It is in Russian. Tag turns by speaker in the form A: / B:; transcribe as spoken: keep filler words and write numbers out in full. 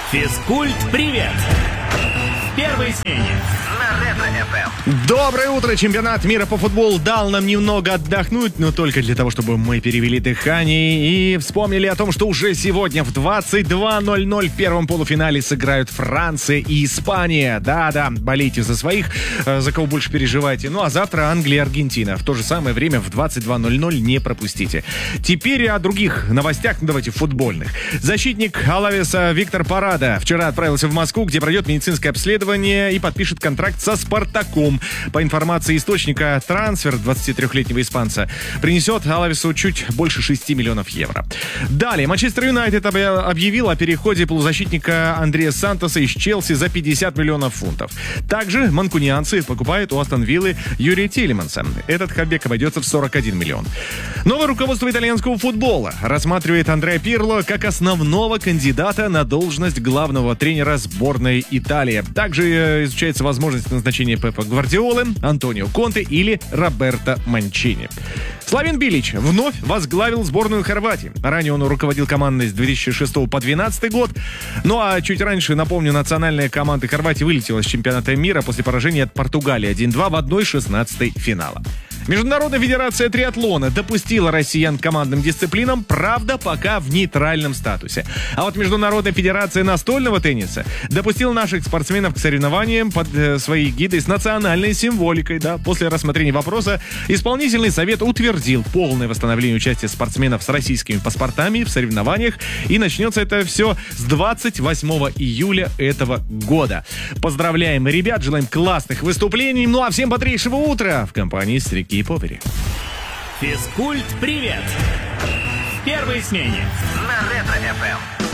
A: Физкульт-привет! Первый смене на Ретро-эф эм.
B: Доброе утро! Чемпионат мира по футболу дал нам немного отдохнуть, но только для того, чтобы мы перевели дыхание и вспомнили о том, что уже сегодня в двадцать два ноль ноль в первом полуфинале сыграют Франция и Испания. Да-да, болейте за своих, за кого больше переживайте. Ну а завтра Англия и Аргентина. В то же самое время в двадцать два ноль ноль не пропустите. Теперь о других новостях, ну давайте футбольных. Защитник Алавеса Виктор Парада вчера отправился в Москву, где пройдет медицинское обследование и подпишет контракт со «Спартаком». По информации источника, трансфер двадцатитрёхлетнего испанца принесет Алавесу чуть больше шести миллионов евро. Далее, Манчестер Юнайтед объявил о переходе полузащитника Андрея Сантоса из Челси за пятьдесят миллионов фунтов. Также манкунианцы покупают у Астон Виллы Юрия Тилеманса. Этот хабек обойдется в сорок один миллион. Новое руководство итальянского футбола рассматривает Андреа Пирло как основного кандидата на должность главного тренера сборной Италии. Также изучается возможность назначения Пепа Гвардиолы, Антонио Конте или Роберто Манчини. Славен Билич вновь возглавил сборную Хорватии. Ранее он руководил командой с две тысячи шестого по две тысячи двенадцатый год. Ну а чуть раньше, напомню, национальная команда Хорватии вылетела с чемпионата мира после поражения от Португалии один-два в одна шестнадцатая финала. Международная федерация триатлона допустила россиян к командным дисциплинам, правда, пока в нейтральном статусе. А вот Международная федерация настольного тенниса допустила наших спортсменов к соревнованиям под э, своей гидой с национальной символикой. Да. После рассмотрения вопроса исполнительный совет утвердил полное восстановление участия спортсменов с российскими паспортами в соревнованиях. И начнется это все с двадцать восьмого июля этого года. Поздравляем ребят, желаем классных выступлений. Ну а всем бодрейшего утра в компании Стрики и Повери.
A: Физкульт-привет! В первой смене на Ретро-эф эм.